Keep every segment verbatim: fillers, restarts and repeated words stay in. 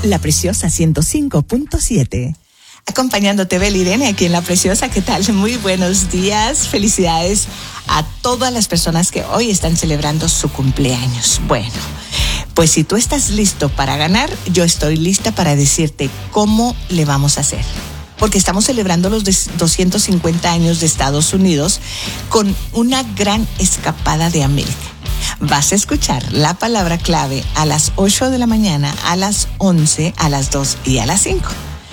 La Preciosa ciento cinco punto siete. Acompañándote, Belirene, aquí en La Preciosa. ¿Qué tal? Muy buenos días. Felicidades a todas las personas que hoy están celebrando su cumpleaños. Bueno, pues si tú estás listo para ganar, yo estoy lista para decirte cómo le vamos a hacer. Porque estamos celebrando los doscientos cincuenta años de Estados Unidos con una gran escapada de América. Vas a escuchar la palabra clave a las ocho de la mañana, a las once, a las dos y a las cinco.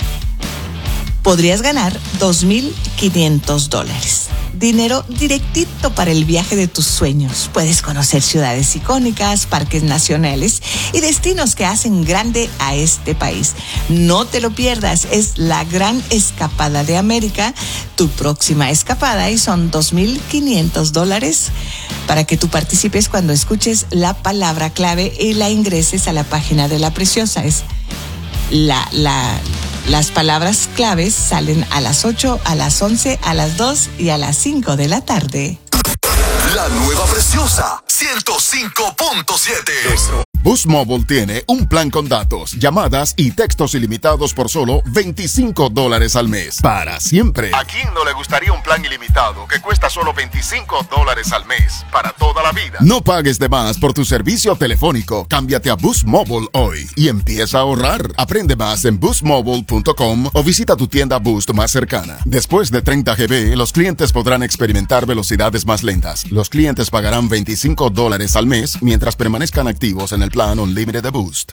Podrías ganar dos mil quinientos dólares. Dinero directito para el viaje de tus sueños. Puedes conocer ciudades icónicas, parques nacionales y destinos que hacen grande a este país. No te lo pierdas, es la gran escapada de América, tu próxima escapada, y son dos mil quinientos dólares para que tú participes cuando escuches la palabra clave y la ingreses a la página de La Preciosa. Es la, la, las palabras claves salen a las ocho, a las once, a las dos y a las cinco de la tarde. La nueva Preciosa ciento cinco punto siete. Boost Mobile tiene un plan con datos, llamadas y textos ilimitados por solo veinticinco dólares al mes. Para siempre. ¿A quién no le gustaría un plan ilimitado que cuesta solo veinticinco dólares al mes? Para toda la vida. No pagues de más por tu servicio telefónico. Cámbiate a Boost Mobile hoy y empieza a ahorrar. Aprende más en boost mobile punto com o visita tu tienda Boost más cercana. Después de treinta gigabytes, los clientes podrán experimentar velocidades más lentas. Los clientes pagarán veinticinco dólares al mes mientras permanezcan activos en el plan Unlimited de Boost.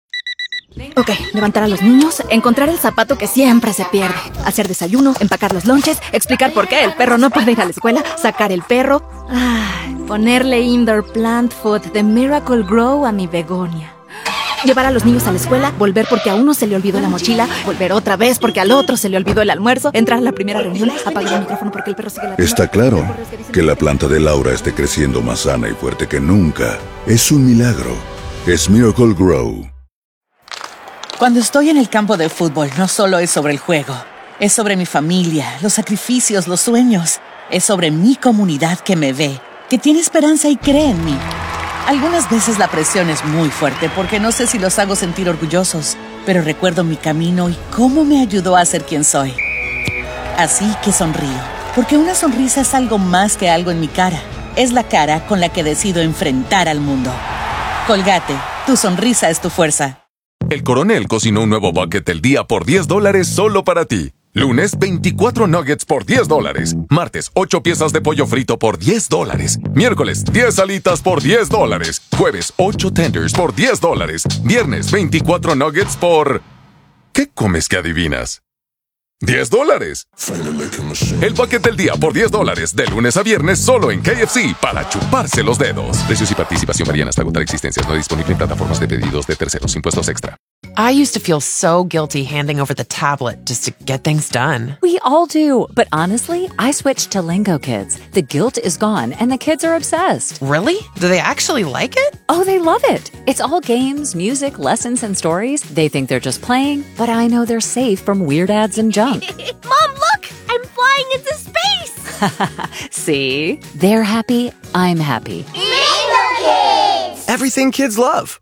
Ok, levantar a los niños, encontrar el zapato que siempre se pierde, hacer desayuno, empacar los lonches, explicar por qué el perro no puede ir a la escuela, sacar el perro, ay, ponerle indoor plant food de Miracle Grow a mi begonia. Llevar a los niños a la escuela, volver porque a uno se le olvidó la mochila, volver otra vez porque al otro se le olvidó el almuerzo, entrar a la primera reunión, apagar el micrófono porque el perro sigue la... Está claro que la planta de Laura esté creciendo más sana y fuerte que nunca. Es un milagro. Es Miracle Grow. Cuando estoy en el campo de fútbol, no solo es sobre el juego. Es sobre mi familia, los sacrificios, los sueños. Es sobre mi comunidad que me ve, que tiene esperanza y cree en mí. Algunas veces la presión es muy fuerte porque no sé si los hago sentir orgullosos, pero recuerdo mi camino y cómo me ayudó a ser quien soy. Así que sonrío, porque una sonrisa es algo más que algo en mi cara. Es la cara con la que decido enfrentar al mundo. Colgate, tu sonrisa es tu fuerza. El Coronel cocinó un nuevo bucket del día por diez dólares solo para ti. Lunes, veinticuatro nuggets por diez dólares. Martes, ocho piezas de pollo frito por diez dólares. Miércoles, diez alitas por diez dólares. Jueves, ocho tenders por diez dólares. Viernes, veinticuatro nuggets por... ¿Qué comes que adivinas? diez dólares. El bucket del día por diez dólares, de lunes a viernes, solo en K F C, para chuparse los dedos. Precios y participación varían hasta agotar existencias. No disponible en plataformas de pedidos de terceros. Impuestos extra. I used to feel so guilty handing over the tablet just to get things done. We all do, but honestly, I switched to Lingo Kids. The guilt is gone, and the kids are obsessed. Really? Do they actually like it? Oh, they love it. It's all games, music, lessons, and stories. They think they're just playing, but I know they're safe from weird ads and junk. Mom, look! I'm flying into space! See? They're happy, I'm happy. Lingo Kids! Everything kids love.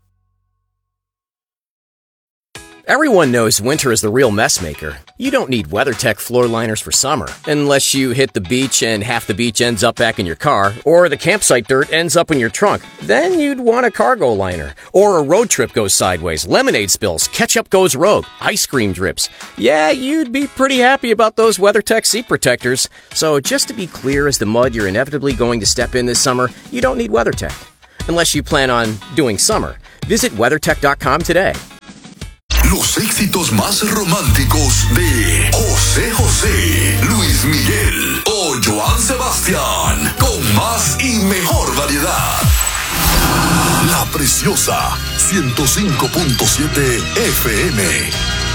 Everyone knows winter is the real mess maker. You don't need WeatherTech floor liners for summer, unless you hit the beach and half the beach ends up back in your car, or the campsite dirt ends up in your trunk. Then you'd want a cargo liner. Or a road trip goes sideways, lemonade spills, ketchup goes rogue, ice cream drips. Yeah, you'd be pretty happy about those WeatherTech seat protectors. So just to be clear as the mud you're inevitably going to step in this summer, you don't need WeatherTech. Unless you plan on doing summer. Visit weathertech dot com today. Los éxitos más románticos de José José, Luis Miguel o Joan Sebastián, con más y mejor variedad. La Preciosa ciento cinco punto siete F M.